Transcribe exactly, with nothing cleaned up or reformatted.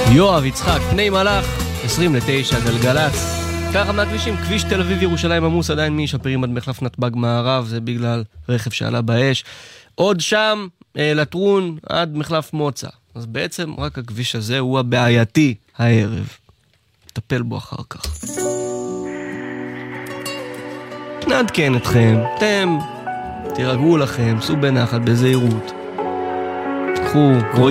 יואב יצחק, פני מלאך, עשרים לתשע גלגלץ. ככה מהכבישים, כביש תל אביב ירושלים עמוס עדיין משפרים עד מחלף נתב"ג מערב, זה בגלל רכב שעלה באש. עוד שם לטרון עד מחלף מוצא. אז בעצם רק הכביש הזה הוא הבעייתי הערב. טפל בו אחר כך. נעדכן אתכם, אתם תירגעו לכם, סעו בנחת בזהירות. קחו, רואים